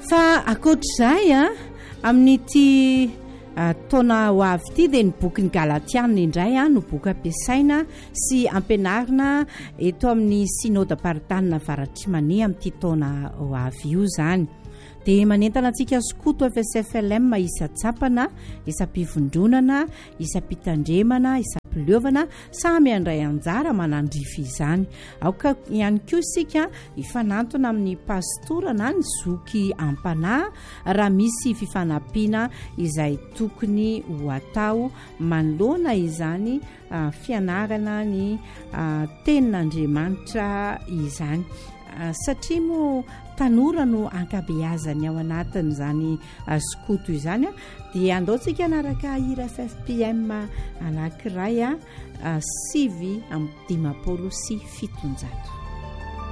fa akoatr'izay amin'ity taona ho avy ity dia ny boky ny galatiana indray no boky ampiasaina sy ampianarina eto amin'ny synode partanina avaratrimania amin'ity taona ho avy io zany. Dia manentana antsika skoto FSFLM isa-tsapana, isa-pivondronana, isa-pitandremana, isa-pileovana samy andray anjara manandrify izany. Aoka ihany koa isika ifanantona amin'ny pastora na ny zoky ampanahy raha misy fifanampiana izay tokony ho atao manoloana izany fianarana ny tenin'Andriamanitra izany. Satria moa tanora no ankabeazany ao anatin' izany skoto izany dia andaontsika anaraka hira FFPM anankiray 7:50 sy 7.